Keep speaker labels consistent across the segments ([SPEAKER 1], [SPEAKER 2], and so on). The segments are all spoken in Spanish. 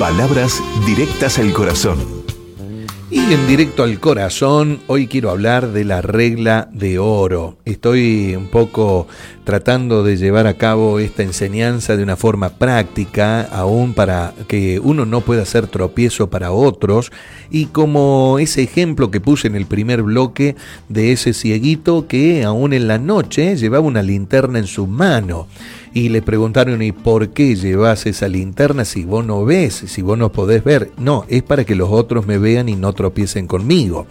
[SPEAKER 1] Palabras directas al corazón.
[SPEAKER 2] Y en directo al corazón, hoy quiero hablar de la regla de oro. Estoy un poco tratando de llevar a cabo esta enseñanza de una forma práctica, aún para que uno no pueda ser tropiezo para otros. Y como ese ejemplo que puse en el primer bloque de ese cieguito que aún en la noche llevaba una linterna en su mano. Y le preguntaron, ¿y por qué llevas esa linterna si vos no ves, si vos no podés ver? No, es para que los otros me vean y no tropiecen conmigo.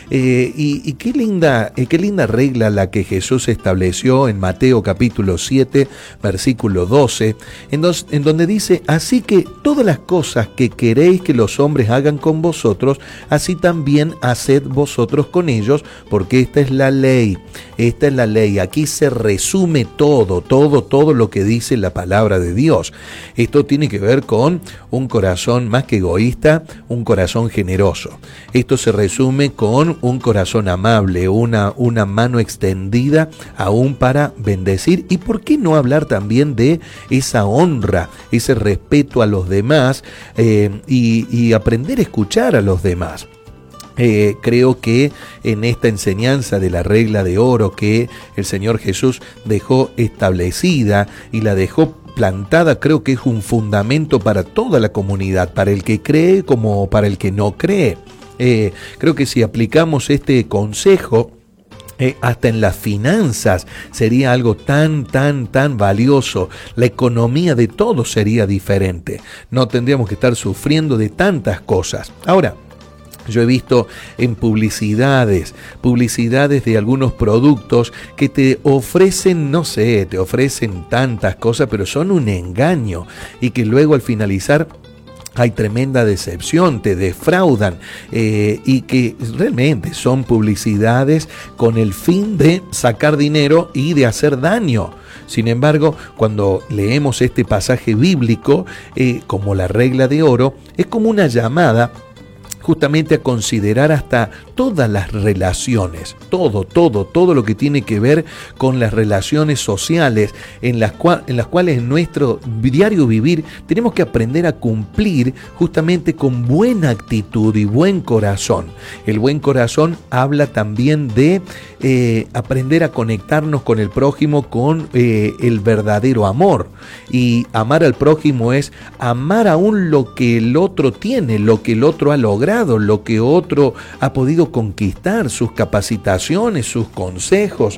[SPEAKER 2] Y qué linda regla la que Jesús estableció en Mateo capítulo 7, versículo 12, en donde dice, así que todas las cosas que queréis que los hombres hagan con vosotros, así también haced vosotros con ellos, porque esta es la ley. Esta es la ley. Aquí se resume todo lo que dice la palabra de Dios. Esto tiene que ver con un corazón más que egoísta, un corazón generoso. Esto se resume con un corazón amable, una mano extendida aún para bendecir. ¿Y por qué no hablar también de esa honra, ese respeto a los demás y aprender a escuchar a los demás? Creo que en esta enseñanza de la regla de oro que el Señor Jesús dejó establecida y la dejó plantada, creo que es un fundamento para toda la comunidad, para el que cree como para el que no cree. Creo que si aplicamos este consejo, hasta en las finanzas sería algo tan valioso. La economía de todos sería diferente. No tendríamos que estar sufriendo de tantas cosas. Ahora, yo he visto en publicidades de algunos productos que te ofrecen, te ofrecen tantas cosas, pero son un engaño y que luego al finalizar hay tremenda decepción, te defraudan y que realmente son publicidades con el fin de sacar dinero y de hacer daño. Sin embargo, cuando leemos este pasaje bíblico como la regla de oro, es como una llamada justamente a considerar hasta todas las relaciones, todo lo que tiene que ver con las relaciones sociales en las cuales en nuestro diario vivir tenemos que aprender a cumplir justamente con buena actitud y buen corazón. El buen corazón habla también de aprender a conectarnos con el prójimo con el verdadero amor. Y amar al prójimo es amar aún lo que el otro tiene, lo que el otro ha logrado, lo que otro ha podido conquistar, sus capacitaciones, sus consejos,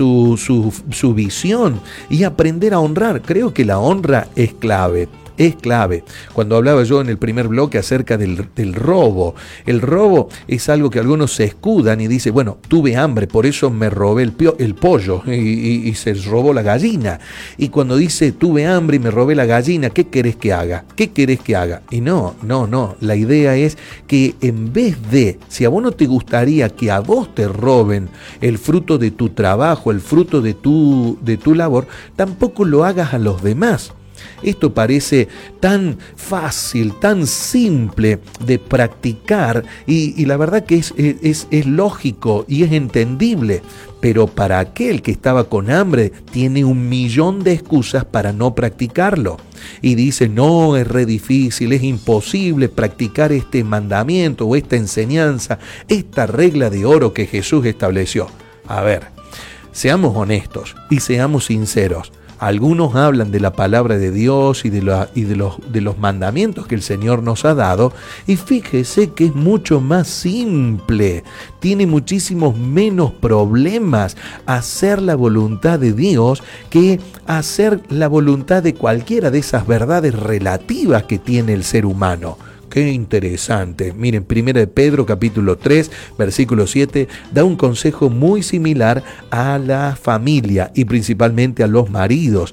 [SPEAKER 2] su visión, y aprender a honrar. Creo que la honra es clave. Es clave. Cuando hablaba yo en el primer bloque acerca del robo, el robo es algo que algunos se escudan y dicen, bueno, tuve hambre, por eso me robé el pollo y se robó la gallina. Y cuando dice, tuve hambre y me robé la gallina, ¿qué querés que haga? ¿Qué querés que haga? Y no. La idea es que en vez de, si a vos no te gustaría que a vos te roben el fruto de tu trabajo, el fruto de tu labor, tampoco lo hagas a los demás. Esto parece tan fácil, tan simple de practicar y la verdad que es lógico y es entendible, pero para aquel que estaba con hambre tiene 1.000.000 de excusas para no practicarlo y dice, no, es re difícil, es imposible practicar este mandamiento o esta enseñanza, esta regla de oro que Jesús estableció. A ver, seamos honestos y seamos sinceros. Algunos hablan de la palabra de Dios y de los mandamientos que el Señor nos ha dado, y fíjese que es mucho más simple, tiene muchísimos menos problemas hacer la voluntad de Dios que hacer la voluntad de cualquiera de esas verdades relativas que tiene el ser humano. Qué interesante. Miren, 1 Pedro capítulo 3, versículo 7, da un consejo muy similar a la familia y principalmente a los maridos.